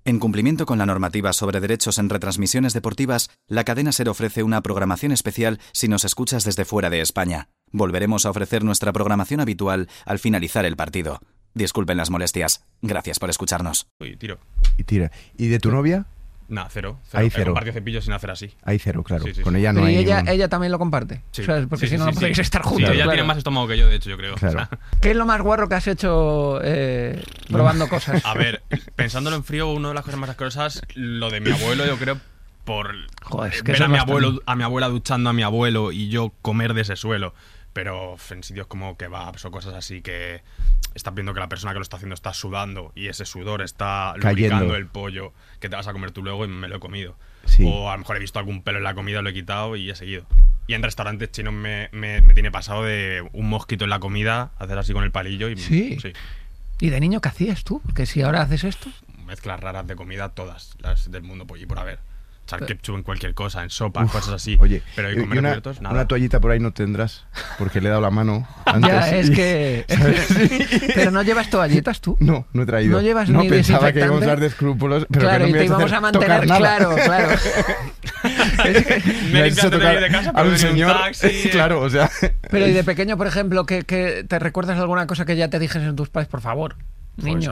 En cumplimiento con la normativa sobre derechos en retransmisiones deportivas, la cadena SER ofrece una programación especial si nos escuchas desde fuera de España. Volveremos a ofrecer nuestra programación habitual al finalizar el partido. Disculpen las molestias. Gracias por escucharnos. Y tiro. Y tira. ¿Y de tu novia? Nah, cero. Hay cero. Compartido cepillo sin hacer así. Hay cero, claro. Sí, sí, Con sí. ella no Pero hay... ella también lo comparte. Sí. O sea, porque Sí, si no, sí, no podéis sí. estar Sí, juntos. ella claro. tiene más estómago que yo, de hecho, yo creo. Claro. O sea, ¿Qué es lo más guarro que has hecho probando cosas? a ver, pensándolo en frío, una de las cosas más asquerosas, lo de mi abuelo, yo creo, por Joder, es que ver eso a mi es abuelo, bastante. a mi abuela duchando a mi abuelo y yo comer de ese suelo. Pero en sitios como kebabs o cosas así que estás viendo que la persona que lo está haciendo está sudando y ese sudor está Cayendo. lubricando el pollo que te vas a comer tú luego y me lo he comido. Sí. O a lo mejor he visto algún pelo en la comida, lo he quitado y he seguido. Y en restaurantes chinos me tiene pasado de un mosquito en la comida, hacer así con el palillo y Sí. ¿Y de niño qué hacías tú? Que si ahora haces esto. Mezclas raras de comida, todas las del mundo por y por haber. Echar Pero- ketchup en cualquier cosa, en sopa, cosas así. Oye, pero y y comer una, cubiertos, nada. una toallita por ahí no tendrás, porque le he dado la mano antes. Ya, es que... Pero no llevas toallitas tú. No he traído. No llevas no ni pensaba que desinfectante. íbamos a dar de escrúpulos, pero Claro, que no y me te ibas íbamos a hacer tocar mantener, nada. claro. Es que- Me has he hecho limpiado de ir de casa, a pero un venía un señor. taxi, Claro, o sea. Pero y de pequeño, por ejemplo, que te recuerdas alguna cosa que ya te dijesen tus padres, por favor, niño.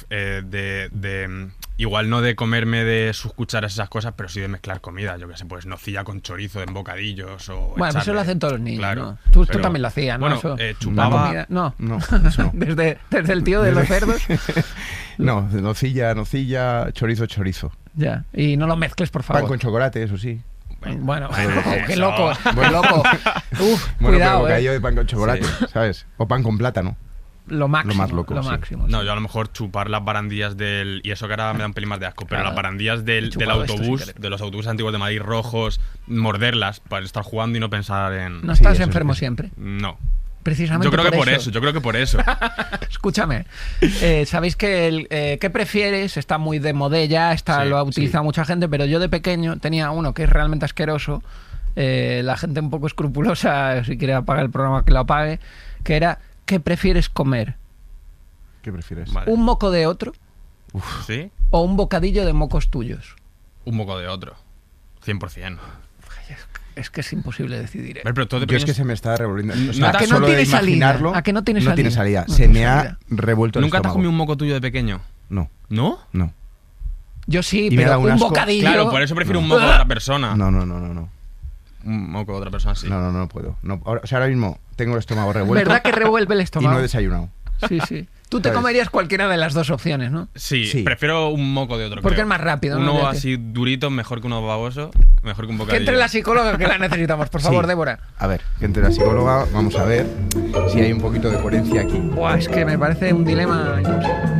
Igual no de comerme de sus cucharas esas cosas, pero sí de mezclar comida. Yo qué sé, pues nocilla con chorizo en bocadillos o Bueno, pues eso echarle- lo hacen todos los niños, Claro, ¿no? Tú pero- también lo hacías, ¿no? Bueno, Eso. chupaba... La comida- No, No, eso no. desde el tío de los cerdos. No, nocilla, chorizo. Ya, y no lo mezcles, por Pan favor. con chocolate, eso sí. Bueno, qué eso. loco, qué loco. Uf, Bueno, cuidado, pero bocadillo de pan con chocolate, Sí. ¿sabes? O pan con plátano. Lo máximo, Lo más loco, lo sí. máximo. No, yo a lo mejor chupar las barandillas del... Y eso que ahora me da un pelín más de asco, pero Claro. las barandillas He del chupado esto sin autobús, querer. de los autobuses antiguos de Madrid rojos, morderlas para estar jugando y no pensar en... No Sí, estás eso enfermo es. siempre. No. Precisamente Yo creo que por eso, yo creo que por eso. Escúchame, sabéis que ¿qué prefieres? Está muy de modella, Sí, lo ha utilizado mucha gente, pero yo de pequeño tenía uno que es realmente asqueroso, la gente un poco escrupulosa, si quiere apagar el programa que lo apague, que era, ¿qué prefieres comer? ¿Qué prefieres? Vale. ¿Un moco de otro ¿Sí? o un bocadillo de mocos tuyos? Un moco de otro. 100%. Es que es imposible decidir. A ver, pero todo de Yo es que pequeños- se me está revolviendo. O ¿A sea, que no solo de tiene salida? imaginarlo, ¿A que no tiene No tiene salida? salida. No Se tiene me salida. ha revuelto el ¿Nunca te has estómago. comido un moco tuyo de pequeño? No, ¿No? no. Yo sí, Y me da pero un un asco. bocadillo... Claro, por eso prefiero No. un moco de otra persona. No. Un moco de otra persona, sí. No puedo. No, ahora, o sea, ahora mismo tengo el estómago revuelto. ¿Verdad que revuelve el Y estómago? no he desayunado. Sí, sí. Tú te ¿Sabes? comerías cualquiera de las dos opciones, ¿no? Sí, Sí. prefiero un moco de otro. Porque creo. es más rápido, ¿no? Uno Ya que- así durito, mejor que uno baboso, mejor que un Que bocadillo. entre la psicóloga que la necesitamos, por favor, Sí. Débora. A ver, que entre la psicóloga, vamos a ver si hay un poquito de coherencia aquí. Buah, es que me parece un dilema imposible.